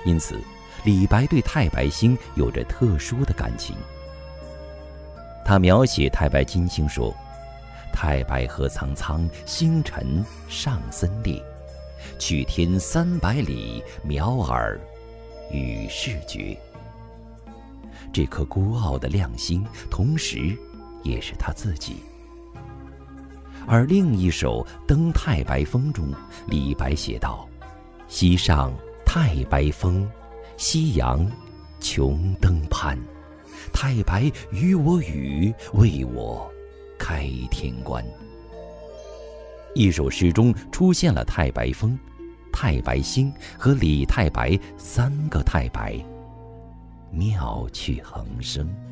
因此李白对太白星有着特殊的感情。他描写太白金星说：太白河苍苍，星辰上森列，去天300里，渺尔与世绝。这颗孤傲的亮星，同时也是他自己。而另一首《登太白峰》中，李白写道：西上太白峰，夕阳穷登攀。太白与我语，为我开天关。一首诗中出现了太白峰、太白星和李太白3个太白，妙趣横生。